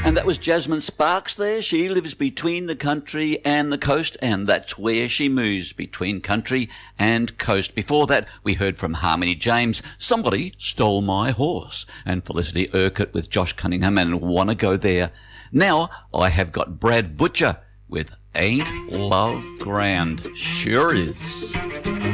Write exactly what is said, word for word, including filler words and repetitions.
And that was Jasmine Sparks there. She lives between the country and the coast, and that's where she moves, between country and coast. Before that, we heard from Harmony James, Somebody Stole My Horse, and Felicity Urquhart with Josh Cunningham and Wanna Go There. Now, I have got Brad Butcher with Ain't Love Grand. Sure is.